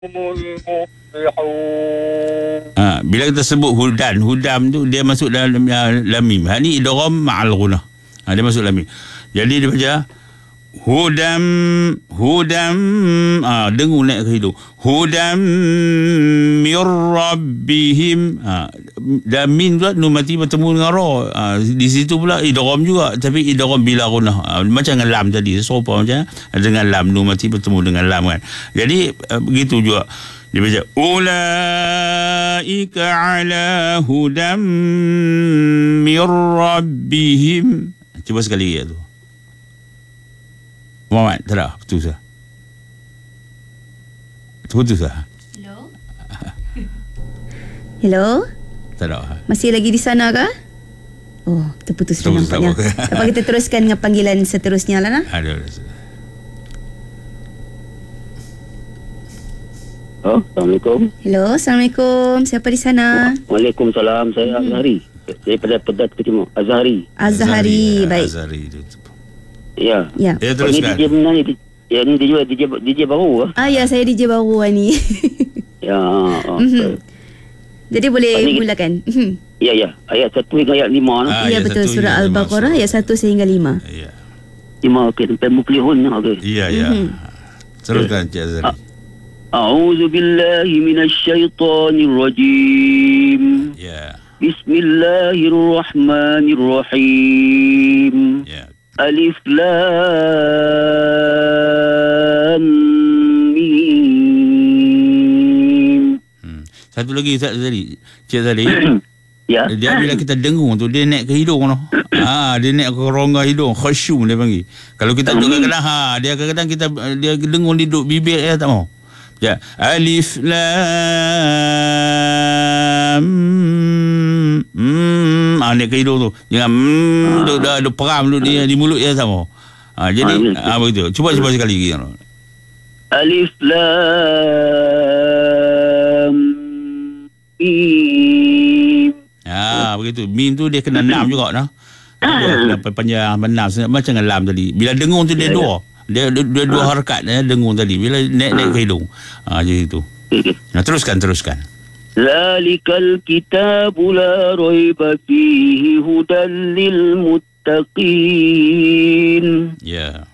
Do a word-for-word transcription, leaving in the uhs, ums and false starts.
Ha, bila kita sebut hudan, hudam tu dia masuk dalam lam mim. Ha ni idgham ma'al ghunnah. Ha, dia masuk lam mim. Jadi dia baca hudam hudam ah ha, dengung naik ke hidung. Hudam mir rabbihim. Ha, dan min tu nun mati bertemu dengan ra. Ha, di situ pula idgham juga tapi idgham bila ghunnah. Ha, macam dengan lam tadi serupa macam dengan lam nun mati bertemu dengan lam kan. Jadi uh, begitu juga dia baca ulaika ala hudam mir rabbihim. Cuba sekali lagi tu. Muhammad, tak ada. Betul sah. Betul sah. Hello? Hello? Tak ada. Masih lagi di sana ke? Oh, terputus dah nampaknya. Apa kita teruskan dengan panggilan seterusnya lah, nah? Ada. Oh, Assalamualaikum. Hello, Assalamualaikum. Siapa di sana? Waalaikumsalam. Saya hmm. Azhari. Saya pada Pedat Kecimuk. Azhari. Azhari, baik. Azhari. Ya. Ya. Ya, teruskan. Ini D J benar ni. Ya, ni D J D J D J baru ah. Ah ya, saya D J baru ni. Ya. Oh, mm-hmm. Jadi boleh Pani, mulakan. Ya, ya. Ayat satu hingga ayat lima ah, Ya, betul. Surah Al-Baqarah ayat satu sehingga lima. Ya. lima okey sampai muflihun okey. Ya, ya. Mm-hmm. Teruskan Cik Azhari. Ah. A'udzu billahi minasy syaithanir rajim. Ya. Bismillahirrahmanirrahim. Ya. Alif Lam Mim. Hmm. Satu lagi Ustaz tadi, Cik tadi. Ya. Dia bila kita dengung tu dia naik ke hidung tu. Ha, dia naik ke rongga hidung, khasyum dia panggil. Kalau kita duduk kadang-kadang ha, dia kadang-kadang kita dia dengung di duduk bibir dia tak mau. Ya, alif lam hmm ah naik ke hidung tu. Jangan hmm duk dah duk peram duk dia di mulut dia sama. Ha, jadi ah begitu. Cuba cuba sekali lagi. Alif lam mim. Ha, begitu. Mim tu dia kena enam juga nah. Dia panjang enam macam dengan lam tadi. Bila dengung tu dia ya, dua. Ya. Dia, dia, dia dua harakat eh, dengung tadi bila naik-naik ke hidung. Ha, jadi itu. Nah, teruskan teruskan. Zalikal kitabu la raiba fihi hudan lil muttaqin. Ya.